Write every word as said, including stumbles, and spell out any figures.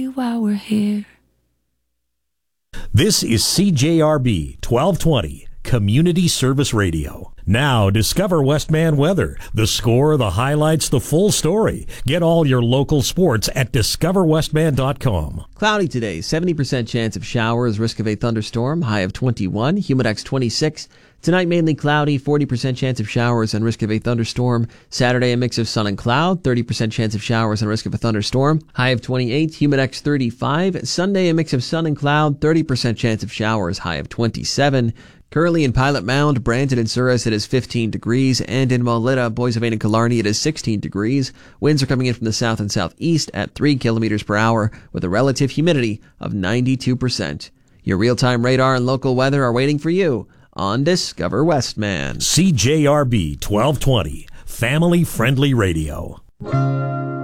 While we're here. This is C J R B twelve twenty, Community Service Radio. Now, discover Westman weather. The score, the highlights, the full story. Get all your local sports at discover westman dot com. Cloudy today, seventy percent chance of showers, risk of a thunderstorm, high of twenty-one, humidex twenty-six. Tonight, mainly cloudy, forty percent chance of showers and risk of a thunderstorm. Saturday, a mix of sun and cloud, thirty percent chance of showers and risk of a thunderstorm, high of twenty-eight, humidex thirty-five. Sunday, a mix of sun and cloud, thirty percent chance of showers, high of twenty-seven. Currently in Pilot Mound, Brandon and Souris, it is fifteen degrees, and in Maulita, Boissevain and Killarney, it is sixteen degrees. Winds are coming in from the south and southeast at three kilometers per hour with a relative humidity of ninety-two percent. Your real-time radar and local weather are waiting for you on Discover Westman. C J R B twelve twenty, family-friendly radio.